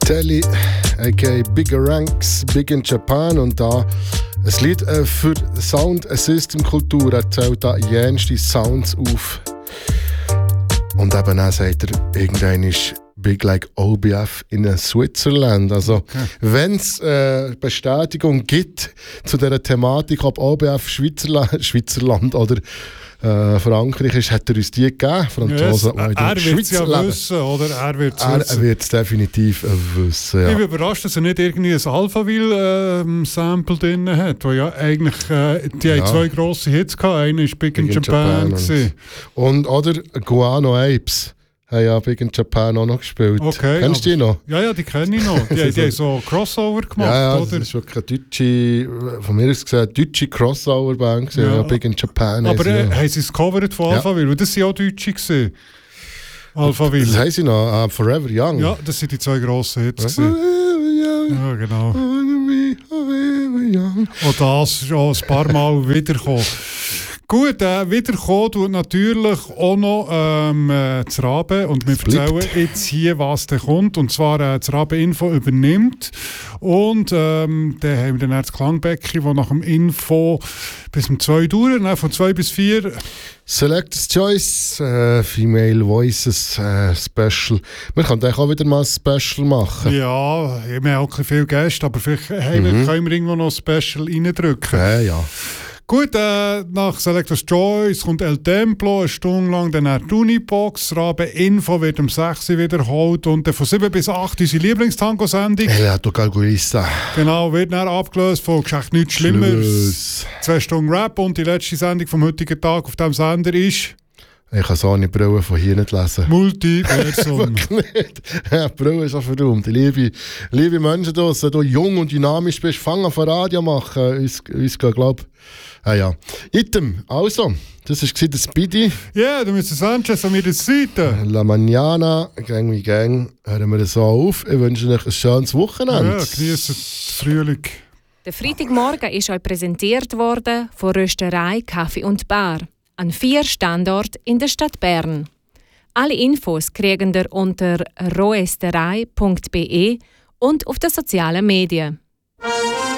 Telly, a.k.a. Bigger Ranks, Big in Japan. Und da ein Lied für Sound System Kultur. Er zählt da jenste Sounds auf. Und eben dann sagt er, irgendein ist Big like OBF in Switzerland. Also, wenn es Bestätigung gibt zu dieser Thematik, ob OBF Schweizerland oder Frankreich ist, hat er uns die gegeben. Franzosen, yes, er wird es ja wissen, oder? Er wird es definitiv wissen, ja. Ich bin überrascht, dass er nicht irgendwie ein Alphaville-Sample drin hat, wo ja eigentlich, die haben zwei grosse Hits gehabt. Einer war Big in Japan. Und oder Guano Apes. Haben ja Big in Japan auch noch gespielt. Okay, kennst du die noch? Ja, die kenne ich noch. Die haben so Crossover gemacht, ja, oder? Das ist wirklich eine deutsche, von mir aus gesehen, deutsche Crossover-Band. Ja, Big in Japan. Aber haben sie es gecovert von Alphaville? Das waren auch Deutsche gewesen. Alphaville. Das haben sie noch, Forever Young. Ja, das waren die zwei grossen Hits. Ja, genau. Und das ist auch ein paar Mal wiedergekommen. Gut, wiederkommen tut natürlich auch noch das Rabe. Und wir erzählen jetzt hier, was da kommt. Und zwar das Rabe-Info übernimmt. Und dann haben wir dann das Klangbecken, das nach dem Info bis um 2 dauert, von 2 bis 4. Selector's Choice, Female Voices Special. Wir können auch wieder mal ein Special machen. Ja, wir haben auch viele Gäste, aber vielleicht können wir irgendwo noch ein Special reindrücken. Ja. Gut, nach Selector's Choice kommt El Templo, eine Stunde lang dann die Unibox. Rabe Info wird um 6 Uhr wiederholt und von 7 bis 8 unsere Lieblingstango-Sendung. Elato Calculista. Genau, wird dann abgelöst von «Geschäft nichts Schlimmeres». 2 Stunden Rap und die letzte Sendung vom heutigen Tag auf diesem Sender ist... Ich kann so eine Brille von hier nicht lesen. Multiversum. Wirklich nicht. Ja, die Brille ist auch verdammt. Liebe Menschen draussen, du jung und dynamisch bist, fang an Radio machen. Uns glaube ja. Item, also, das war der Speedy. Ja, du Mr. Sanchez an meiner Seite. La Mañana, Gang wie Gang, hören wir das so auf. Ich wünsche euch ein schönes Wochenende. Ja, genießt den Frühling. Der Freitagmorgen ist euch präsentiert worden von Rösterei, Kaffee und Bar an 4 Standorten in der Stadt Bern. Alle Infos kriegen ihr unter roesterei.be und auf den sozialen Medien.